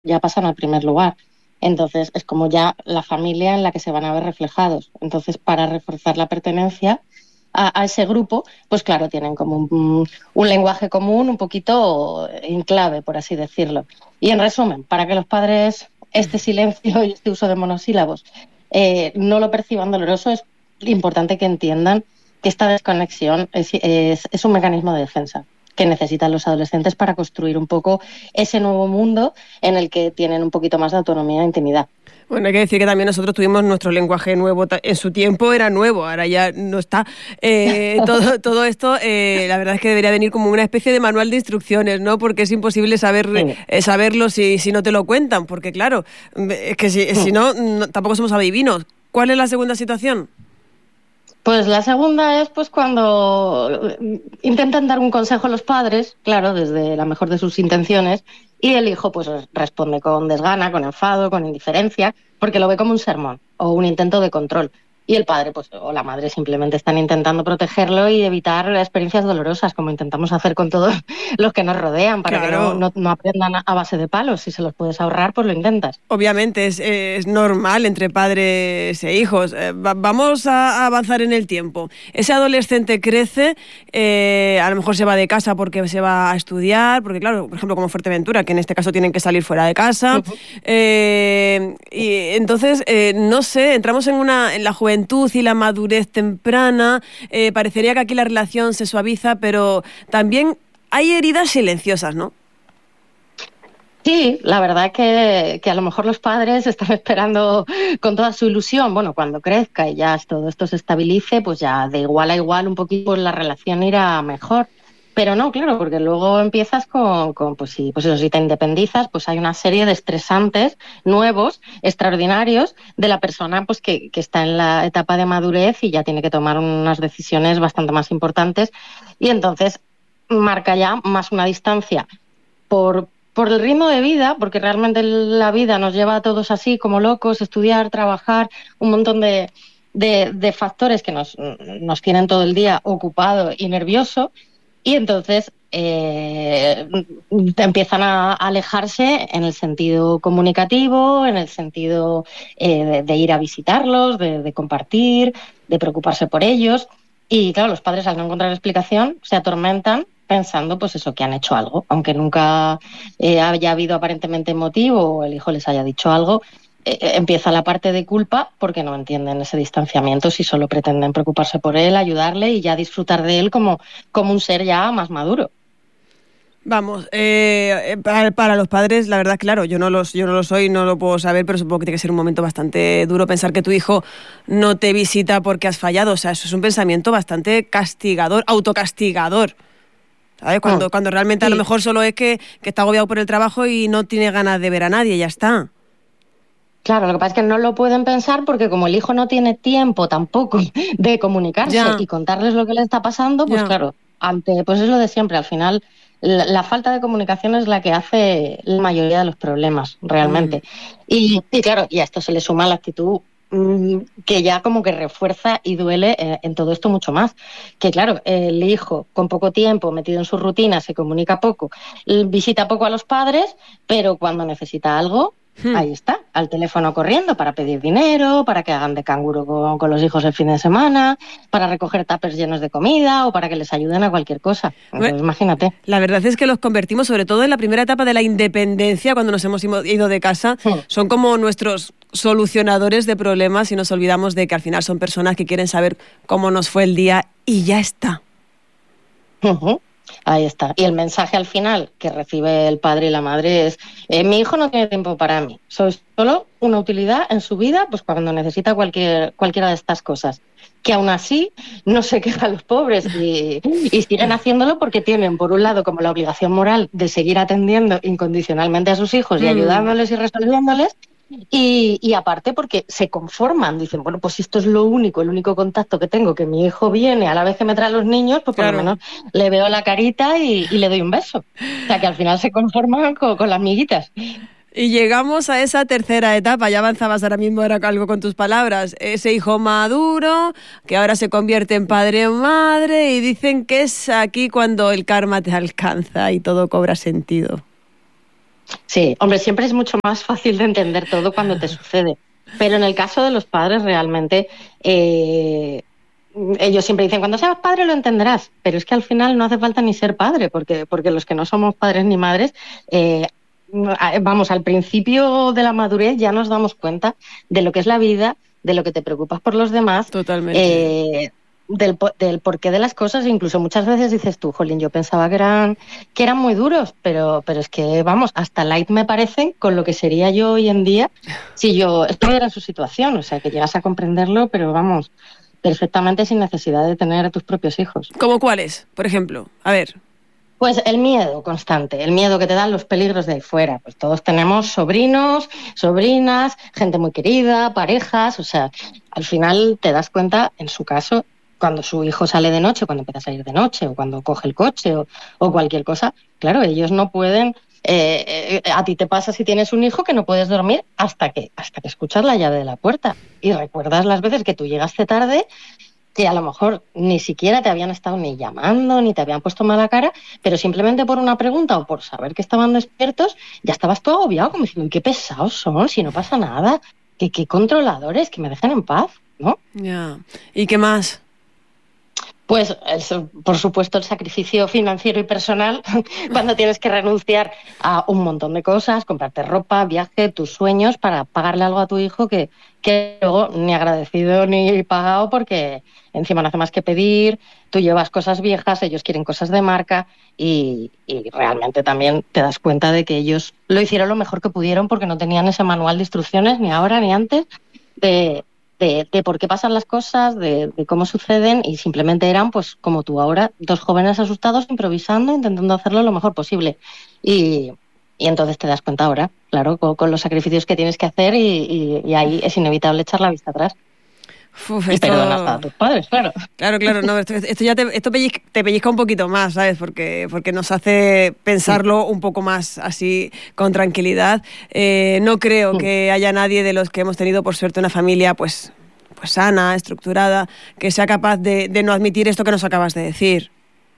ya pasan al primer lugar. Entonces es como ya la familia en la que se van a ver reflejados. Entonces, para reforzar la pertenencia a ese grupo, pues claro, tienen como un lenguaje común un poquito en clave, por así decirlo. Y en resumen, para que los padres este silencio y este uso de monosílabos no lo perciban doloroso, es importante que entiendan que esta desconexión es un mecanismo de defensa que necesitan los adolescentes para construir un poco ese nuevo mundo en el que tienen un poquito más de autonomía e intimidad. Bueno, hay que decir que también nosotros tuvimos nuestro lenguaje nuevo, en su tiempo era nuevo, ahora ya no está. Todo esto, la verdad es que debería venir como una especie de manual de instrucciones, ¿no? Porque es imposible saberlo si no te lo cuentan, porque claro, es que si no, tampoco somos adivinos. ¿Cuál es la segunda situación? Pues la segunda es pues cuando intentan dar un consejo a los padres, claro, desde la mejor de sus intenciones, y el hijo pues responde con desgana, con enfado, con indiferencia, porque lo ve como un sermón o un intento de control. Y el padre pues o la madre simplemente están intentando protegerlo y evitar experiencias dolorosas, como intentamos hacer con todos los que nos rodean, para que Claro. no aprendan a base de palos. Si se los puedes ahorrar, pues lo intentas. Obviamente es normal entre padres e hijos. Vamos a avanzar en el tiempo. Ese adolescente crece, a lo mejor se va de casa porque se va a estudiar, porque claro, por ejemplo como Fuerteventura, que en este caso tienen que salir fuera de casa. Y entonces, no sé, entramos en la juventud y la madurez temprana. Parecería que aquí la relación se suaviza, pero también hay heridas silenciosas, ¿no? Sí, la verdad que a lo mejor los padres están esperando con toda su ilusión, bueno, cuando crezca y ya todo esto se estabilice, pues ya de igual a igual un poquito pues la relación irá mejor. Pero no, claro, porque luego empiezas pues sí, pues eso, si te independizas, pues hay una serie de estresantes nuevos, extraordinarios, de la persona pues que está en la etapa de madurez y ya tiene que tomar unas decisiones bastante más importantes. Y entonces marca ya más una distancia por el ritmo de vida, porque realmente la vida nos lleva a todos así como locos, estudiar, trabajar, un montón de factores que nos tienen todo el día ocupado y nervioso, y entonces te empiezan a alejarse en el sentido comunicativo, en el sentido de ir a visitarlos, de compartir, de preocuparse por ellos. Y claro, los padres al no encontrar explicación se atormentan pensando pues eso, que han hecho algo, aunque nunca haya habido aparentemente motivo o el hijo les haya dicho algo. Empieza la parte de culpa porque no entienden ese distanciamiento si solo pretenden preocuparse por él, ayudarle y ya disfrutar de él como un ser ya más maduro. Vamos, para los padres, la verdad, claro, yo no lo soy, no lo puedo saber, pero supongo que tiene que ser un momento bastante duro pensar que tu hijo no te visita porque has fallado. O sea, eso es un pensamiento bastante castigador, autocastigador. ¿Sabes? Cuando realmente a lo Sí. mejor solo es que está agobiado por el trabajo y no tiene ganas de ver a nadie, ya está. Claro, lo que pasa es que no lo pueden pensar porque como el hijo no tiene tiempo tampoco de comunicarse Ya, y contarles lo que le está pasando, pues ya. claro, pues es lo de siempre. Al final, la falta de comunicación es la que hace la mayoría de los problemas, Mm. realmente. Y claro, y a esto se le suma la actitud que ya como que refuerza y duele en todo esto mucho más. Que claro, el hijo con poco tiempo, metido en su rutina, se comunica poco, visita poco a los padres, pero cuando necesita algo Hmm. ahí está, al teléfono corriendo para pedir dinero, para que hagan de canguro con los hijos el fin de semana, para recoger tuppers llenos de comida o para que les ayuden a cualquier cosa. Bue- Entonces, imagínate. La verdad es que los convertimos, sobre todo en la primera etapa de la independencia, cuando nos hemos ido de casa, Hmm. son como nuestros solucionadores de problemas y nos olvidamos de que al final son personas que quieren saber cómo nos fue el día y ya está. Ujú. Ahí está. Y el mensaje al final que recibe el padre y la madre es, mi hijo no tiene tiempo para mí, soy solo una utilidad en su vida pues cuando necesita cualquiera de estas cosas. Que aún así no se quejan los pobres y siguen haciéndolo porque tienen, por un lado, como la obligación moral de seguir atendiendo incondicionalmente a sus hijos y Mm. ayudándoles y resolviéndoles, y aparte porque se conforman, dicen, bueno, pues si esto es lo único, el único contacto que tengo, que mi hijo viene a la vez que me trae a los niños, pues por lo menos Claro. le veo la carita y le doy un beso. O sea que al final se conforman con las miguitas. Y llegamos a esa tercera etapa, ya avanzabas ahora mismo era algo con tus palabras, ese hijo maduro que ahora se convierte en padre o madre y dicen que es aquí cuando el karma te alcanza y todo cobra sentido. Sí, hombre, siempre es mucho más fácil de entender todo cuando te sucede. Pero en el caso de los padres, realmente, eh, ellos siempre dicen, cuando seas padre lo entenderás. Pero es que al final no hace falta ni ser padre, porque los que no somos padres ni madres, eh, vamos, al principio de la madurez ya nos damos cuenta de lo que es la vida, de lo que te preocupas por los demás, Totalmente. eh, del porqué de las cosas. Incluso muchas veces dices tú, jolín, yo pensaba que eran muy duros, pero es que, vamos, hasta light me parecen con lo que sería yo hoy en día si yo estuviera en su situación. O sea, que llegas a comprenderlo, pero vamos, perfectamente sin necesidad de tener a tus propios hijos. ¿Cómo cuáles, por ejemplo? A ver. Pues el miedo constante, el miedo que te dan los peligros de ahí fuera. Pues todos tenemos sobrinos, sobrinas, gente muy querida, parejas. O sea, al final te das cuenta, en su caso, cuando su hijo sale de noche, cuando empieza a salir de noche, o cuando coge el coche, o cualquier cosa, claro, ellos no pueden. A ti te pasa si tienes un hijo que no puedes dormir hasta que escuchas la llave de la puerta y recuerdas las veces que tú llegaste tarde, que a lo mejor ni siquiera te habían estado ni llamando, ni te habían puesto mala cara, pero simplemente por una pregunta o por saber que estaban despiertos, ya estabas todo agobiado, como diciendo, qué pesados son, si no pasa nada, qué controladores, que me dejen en paz, ¿no? Ya. ¿Y qué más? Pues, por supuesto, el sacrificio financiero y personal, cuando tienes que renunciar a un montón de cosas, comprarte ropa, viaje, tus sueños, para pagarle algo a tu hijo que luego ni agradecido ni pagado, porque encima no hace más que pedir, tú llevas cosas viejas, ellos quieren cosas de marca, y realmente también te das cuenta de que ellos lo hicieron lo mejor que pudieron porque no tenían ese manual de instrucciones, ni ahora ni antes, de por qué pasan las cosas, de cómo suceden, y simplemente eran, pues como tú ahora, dos jóvenes asustados improvisando, intentando hacerlo lo mejor posible. Y, y entonces te das cuenta ahora, claro, con los sacrificios que tienes que hacer, y ahí es inevitable echar la vista atrás. Uf, Y perdonas a esto... tus padres, claro. Claro, claro, no, esto ya te pellizca un poquito más, ¿sabes? Porque nos hace pensarlo un poco más así, con tranquilidad. No creo que haya nadie de los que hemos tenido, por suerte, una familia pues sana, estructurada, que sea capaz de no admitir esto que nos acabas de decir.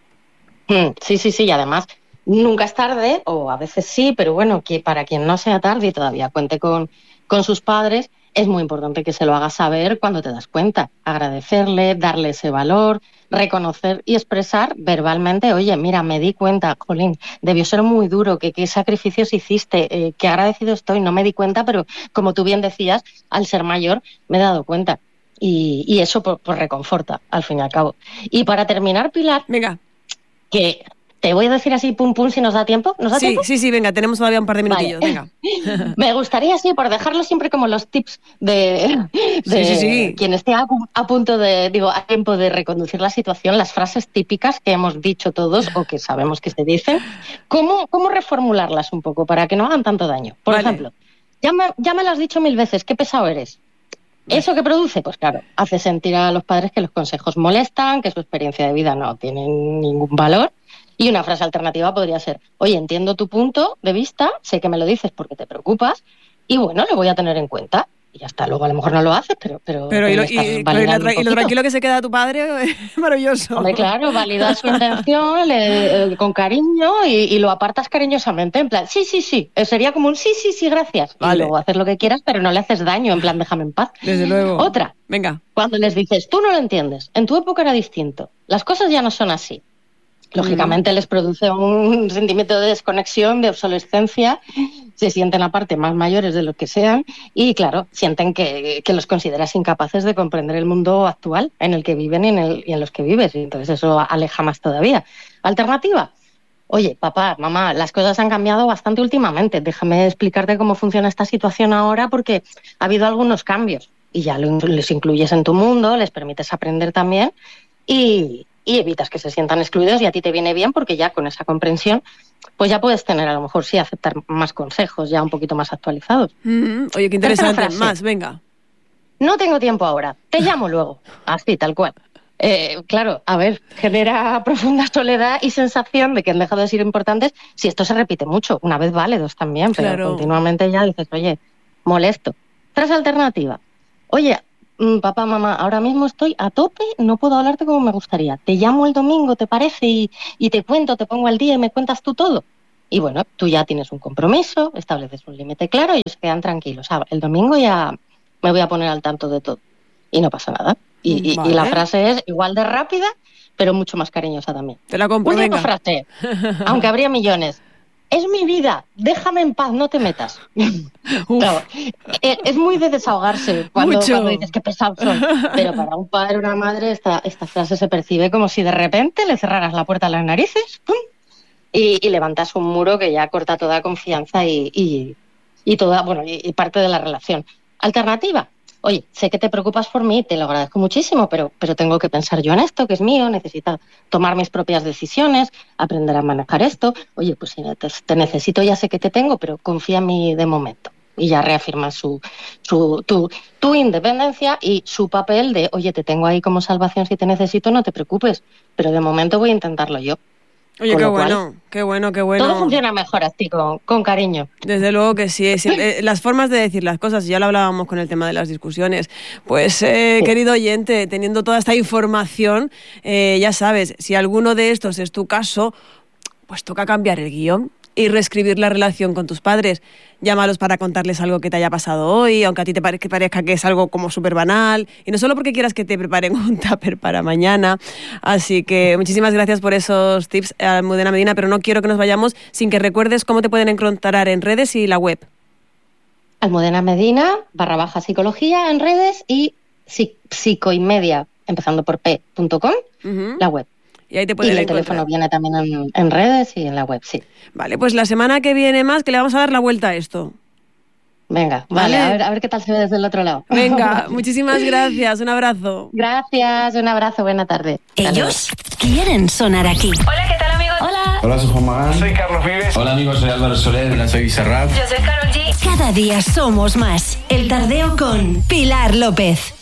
Sí, sí, sí, y además nunca es tarde, o a veces sí, pero bueno, que para quien no sea tarde y todavía cuente con sus padres, es muy importante que se lo hagas saber cuando te das cuenta, agradecerle, darle ese valor, reconocer y expresar verbalmente, oye, mira, me di cuenta, jolín, debió ser muy duro, qué sacrificios hiciste, qué agradecido estoy, no me di cuenta, pero como tú bien decías, al ser mayor me he dado cuenta. Y eso pues reconforta, al fin y al cabo. Y para terminar, Pilar, Venga, que te voy a decir así, pum, pum, si nos da tiempo. ¿Nos da sí, tiempo? sí, sí, venga, tenemos todavía un par de Vale. minutillos, venga. Me gustaría, sí, por dejarlo siempre como los tips Sí, sí, de sí. quien esté a punto de, digo, a tiempo de reconducir la situación, las frases típicas que hemos dicho todos o que sabemos que se dicen, ¿cómo reformularlas un poco para que no hagan tanto daño? Por Vale. ejemplo, ya me lo has dicho 1000 veces, qué pesado eres. Vale. ¿Eso qué produce? Pues claro, hace sentir a los padres que los consejos molestan, que su experiencia de vida no tiene ningún valor. Y una frase alternativa podría ser, oye, entiendo tu punto de vista, sé que me lo dices porque te preocupas, y bueno, lo voy a tener en cuenta. Y ya está, luego a lo mejor no lo haces, pero Pero ahí estás validando un y lo poquito. tranquilo que se queda tu padre, maravilloso. Hombre, claro, validas su intención con cariño y lo apartas cariñosamente, en plan, sí, sí, sí. Sería como un sí, sí, sí, gracias. Y Vale, luego haces lo que quieras, pero no le haces daño, en plan, déjame en paz. desde luego. Otra, Venga. cuando les dices, tú no lo entiendes, en tu época era distinto, las cosas ya no son así. Ujú. Lógicamente les produce un sentimiento de desconexión, de obsolescencia, se sienten aparte más mayores de lo que sean y claro, sienten que los consideras incapaces de comprender el mundo actual en el que viven y en los que vives, y entonces eso aleja más todavía. Alternativa, oye, papá, mamá, las cosas han cambiado bastante últimamente, déjame explicarte cómo funciona esta situación ahora porque ha habido algunos cambios y ya les incluyes en tu mundo, les permites aprender también y evitas que se sientan excluidos, y a ti te viene bien porque ya con esa comprensión pues ya puedes tener, a lo mejor sí, aceptar más consejos ya un poquito más actualizados. Ujú. Oye, qué Tercera interesante. frase, Más, venga. no tengo tiempo ahora, te llamo luego, así tal cual. Claro, a ver, genera profunda soledad y sensación de que han dejado de ser importantes si esto se repite mucho. Una vez vale, dos también, pero Claro. continuamente ya dices, oye, molesto. Otra alternativa, oye, papá, mamá, ahora mismo estoy a tope, no puedo hablarte como me gustaría. Te llamo el domingo, ¿te parece? Y te cuento, te pongo al día y me cuentas tú todo. Y bueno, tú ya tienes un compromiso, estableces un límite claro y ellos se quedan tranquilos. El domingo ya me voy a poner al tanto de todo y no pasa nada. Y la frase es igual de rápida, pero mucho más cariñosa también. Te la compro, última frase, aunque habría millones. Es mi vida, déjame en paz, no te metas. Claro, es muy de desahogarse cuando dices qué pesados son. Pero para un padre o una madre esta frase se percibe como si de repente le cerraras la puerta a las narices, ¡pum!, y levantas un muro que ya corta toda confianza y parte de la relación. Alternativa. Oye, sé que te preocupas por mí, te lo agradezco muchísimo, pero tengo que pensar yo en esto, que es mío, necesito tomar mis propias decisiones, aprender a manejar esto. Oye, pues si te necesito, ya sé que te tengo, pero confía en mí de momento. Y ya reafirmas tu independencia y su papel de, oye, te tengo ahí como salvación, si te necesito, no te preocupes, pero de momento voy a intentarlo yo. Oye, qué bueno. Todo funciona mejor así, con cariño. Desde luego que sí. Las formas de decir las cosas, ya lo hablábamos con el tema de las discusiones. Pues, querido oyente, teniendo toda esta información, ya sabes, si alguno de estos es tu caso, pues toca cambiar el guión y reescribir la relación con tus padres. Llámalos para contarles algo que te haya pasado hoy, aunque a ti te parezca que es algo como súper banal, y no solo porque quieras que te preparen un tupper para mañana. Así que muchísimas gracias por esos tips, Almudena Medina, pero no quiero que nos vayamos sin que recuerdes cómo te pueden encontrar en redes y la web. Almudena Medina, /psicología en redes y psicoymedia, empezando por p.com, la web. Y ahí te pueden el teléfono viene también en redes y en la web, sí. Vale, pues la semana que viene más, que le vamos a dar la vuelta a esto. Venga, vale. A ver qué tal se ve desde el otro lado. Venga, muchísimas gracias, un abrazo. Gracias, un abrazo, buena tarde. Ellos quieren sonar aquí. Hola, ¿qué tal, amigos? Hola, soy Juan Magán. Soy Carlos Vives. Hola, amigos, soy Álvaro Soler. Hola, soy Bizarrap. Yo soy Karol G. Cada día somos más. El Tardeo con Pilar López.